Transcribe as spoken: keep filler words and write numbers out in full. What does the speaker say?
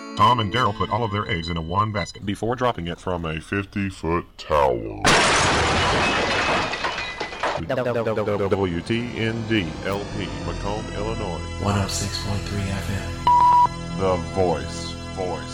Tom and Daryl put all of their eggs in a one basket before dropping it from a fifty-foot tower. W T N D L P, Macomb, Illinois. one oh six point three F M. The Voice. Voice.